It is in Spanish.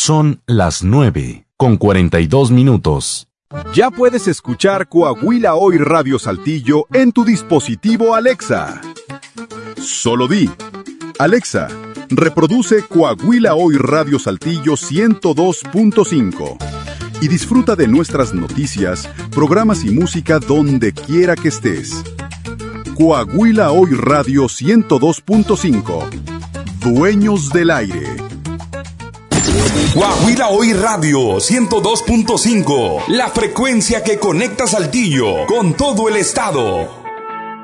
Son las 9:42. Ya puedes escuchar Coahuila Hoy Radio Saltillo en tu dispositivo Alexa. Solo di: Alexa, reproduce Coahuila Hoy Radio Saltillo 102.5 y disfruta de nuestras noticias, programas y música donde quiera que estés. Coahuila Hoy Radio 102.5. Dueños del aire. Coahuila Hoy Radio 102.5, la frecuencia que conecta Saltillo con todo el estado.